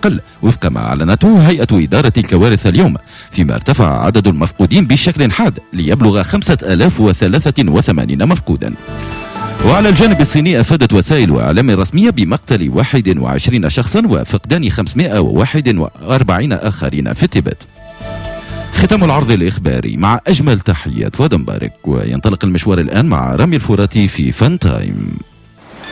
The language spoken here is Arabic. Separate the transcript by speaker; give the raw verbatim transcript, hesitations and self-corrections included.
Speaker 1: الأقل، وفق ما أعلنته هيئة إدارة الكوارث اليوم، فيما ارتفع عدد المفقودين بشكل حاد ليبلغ خمسة آلاف وثلاثة وثمانين مفقودا. وعلى الجانب الصيني أفادت وسائل إعلام رسمية بمقتل واحد وعشرين شخصا وفقدان خمسمائة وواحد وأربعين آخرين في التبت. ختام العرض الإخباري مع أجمل تحيات فؤاد مبارك، وينطلق المشوار الآن مع رامي الفراتي في فان تايم.